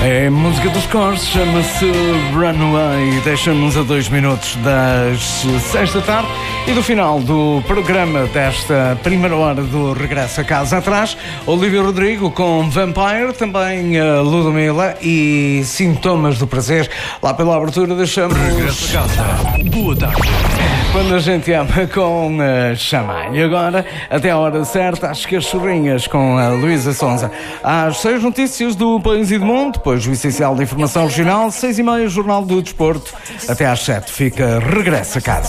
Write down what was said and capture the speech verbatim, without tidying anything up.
É música dos Cores, chama-se Runaway. Deixa-nos a dois minutos das seis da tarde e do final do programa desta primeira hora do Regresso a Casa Atrás. Olivia Rodrigo com Vampire, também a Ludmilla e Sintomas do Prazer. Lá pela abertura deixamos... Regresso a Casa. Boa tarde. Quando a gente ama com a Xamã. E agora, até a hora certa, as cachorrinhas com a Luísa Sonza. Às seis, notícias do país e do mundo, depois o essencial da informação regional, seis e meia, Jornal do Desporto. Até às sete, fica Regresso a Casa.